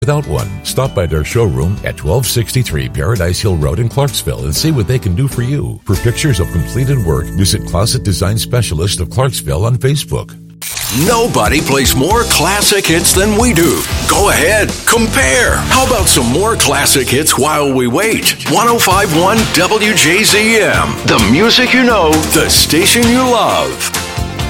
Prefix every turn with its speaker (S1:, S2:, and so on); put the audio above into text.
S1: without one. Stop by their showroom at 1263 Paradise Hill Road in Clarksville and see what they can do for you. For pictures of completed work, visit Closet Design Specialist of Clarksville on Facebook.
S2: Nobody plays more classic hits than we do. Go ahead, compare. How about some more classic hits while we wait? 105.1 WJZM. The music you know, the station you love.